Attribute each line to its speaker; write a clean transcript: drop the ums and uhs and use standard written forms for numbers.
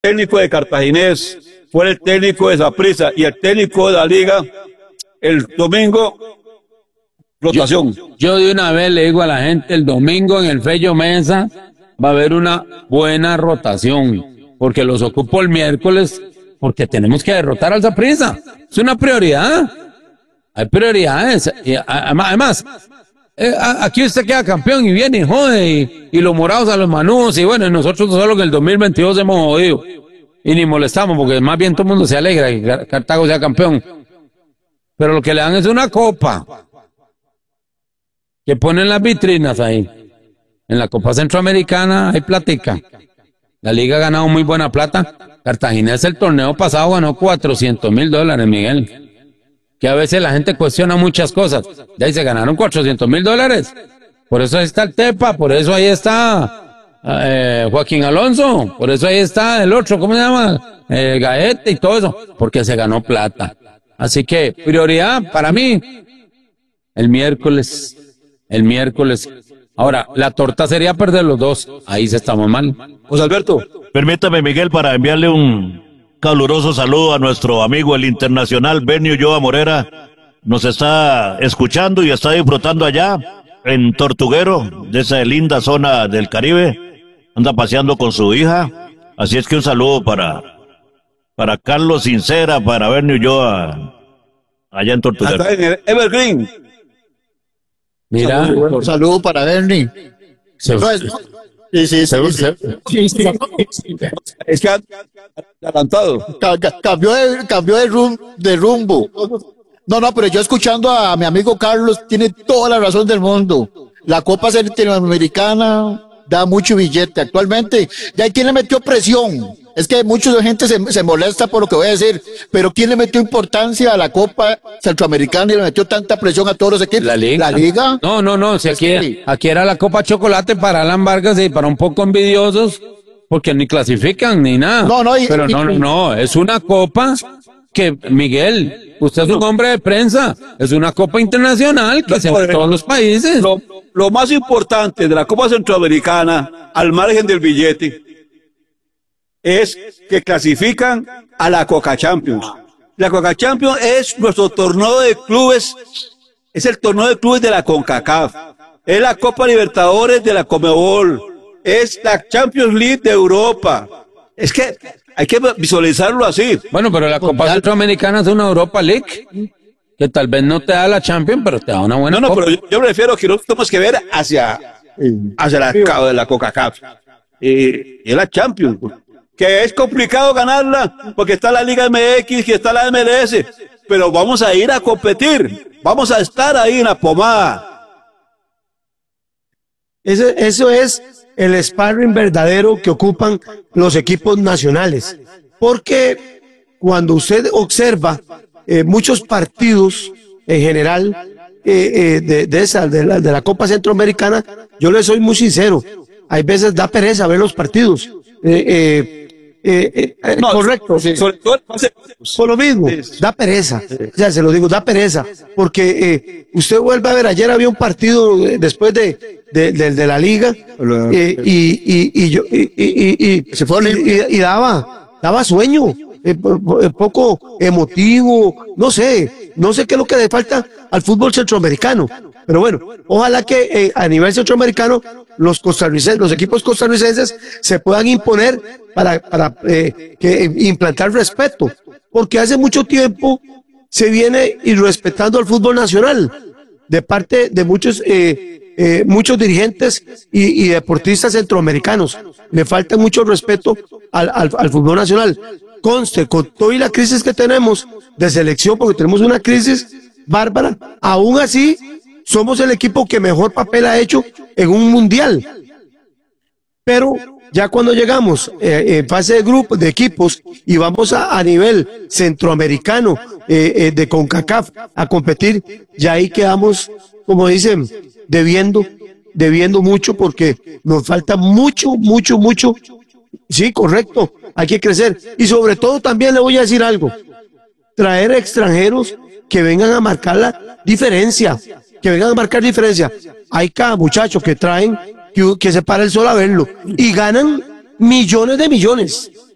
Speaker 1: técnico de Cartaginés, fue el técnico de Saprissa y el técnico de la liga, el domingo, rotación.
Speaker 2: Yo de una vez le digo a la gente, el domingo en el Fello Mesa va a haber una buena rotación, porque los ocupo el miércoles, porque tenemos que derrotar al Saprissa. Es una prioridad. Hay prioridades. Y además, aquí usted queda campeón y viene y jode, y los morados a los manús, y bueno, nosotros solo que en el 2022 hemos jodido. Y ni molestamos, porque más bien todo el mundo se alegra que Cartago sea campeón. Pero lo que le dan es una copa, que ponen las vitrinas ahí. En la Copa Centroamericana hay platica. La liga ha ganado muy buena plata. Cartaginés el torneo pasado ganó $400,000, Miguel. Que a veces la gente cuestiona muchas cosas. De ahí se ganaron $400,000. Por eso ahí está el Tepa, por eso ahí está Joaquín Alonso, por eso ahí está el otro, ¿cómo se llama? Gaete y todo eso, porque se ganó plata. Así que prioridad para mí, el miércoles. Ahora, la torta sería perder los dos. Ahí se estamos mal.
Speaker 1: José Alberto.
Speaker 3: Permítame, Miguel, para enviarle un caluroso saludo a nuestro amigo el internacional Benio Ulloa Morera. Nos está escuchando y está disfrutando allá en Tortuguero, de esa linda zona del Caribe. Anda paseando con su hija. Así es que un saludo para Carlos Sincera, para Benio Ulloa allá en Tortuguero.
Speaker 1: Hasta en el Evergreen.
Speaker 2: Mira,
Speaker 4: Un saludo para Bernie.
Speaker 2: se-
Speaker 4: Sí.
Speaker 1: Es que han adelantado.
Speaker 4: Cambió de rumbo. No, pero yo escuchando a mi amigo Carlos, tiene toda la razón del mundo. La Copa Centroamericana da mucho billete actualmente. Ya hay quien le metió presión. Es que mucha gente se molesta por lo que voy a decir, pero ¿quién le metió importancia a la Copa Centroamericana y le metió tanta presión a todos los equipos?
Speaker 2: La liga.
Speaker 4: ¿La liga?
Speaker 2: No, si aquí era la Copa Chocolate para Alan Vargas y para un poco envidiosos, porque ni clasifican ni nada. Pero no, es una copa que, Miguel, usted es un hombre de prensa, es una copa internacional que se va a todos los países.
Speaker 1: Lo más importante de la Copa Centroamericana, al margen del billete, es que clasifican a la Coca Champions. La Coca Champions es nuestro torneo de clubes, es el torneo de clubes de la CONCACAF, es la Copa Libertadores de la Conmebol, es la Champions League de Europa. Es que hay que visualizarlo así.
Speaker 2: Bueno, pero la Copa Centroamericana es una Europa League, que tal vez no te da la Champions, pero te da una buena copa.
Speaker 1: Pero yo me refiero que nosotros tenemos que ver hacia la CONCACAF. Y la Champions, que es complicado ganarla, porque está la Liga MX, que está la MLS, pero vamos a ir a competir, vamos a estar ahí en la pomada.
Speaker 5: Eso es el sparring verdadero que ocupan los equipos nacionales, porque cuando usted observa muchos partidos en general de la Copa Centroamericana, yo le soy muy sincero, hay veces da pereza ver los partidos. Correcto,
Speaker 1: sobre todo
Speaker 5: por lo mismo, da pereza, ya se lo digo, da pereza, porque usted vuelve a ver, ayer había un partido después de la liga, y daba sueño, poco emotivo, no sé qué es lo que le falta al fútbol centroamericano, pero bueno, ojalá que a nivel centroamericano los equipos costarricenses se puedan imponer para implantar respeto, porque hace mucho tiempo se viene irrespetando al fútbol nacional de parte de muchos dirigentes y deportistas centroamericanos. Le falta mucho respeto al fútbol nacional. Conste, con toda la crisis que tenemos de selección, porque tenemos una crisis bárbara, aún así somos el equipo que mejor papel ha hecho en un mundial. Pero ya cuando llegamos en fase de grupos, de equipos, y vamos a nivel centroamericano, de CONCACAF, a competir, ya ahí quedamos, como dicen, debiendo mucho, porque nos falta mucho. Sí, correcto, hay que crecer. Y sobre todo también le voy a decir algo, traer extranjeros que vengan a marcar la diferencia, Hay cada muchacho que traen que se para el sol a verlo y ganan millones de millones.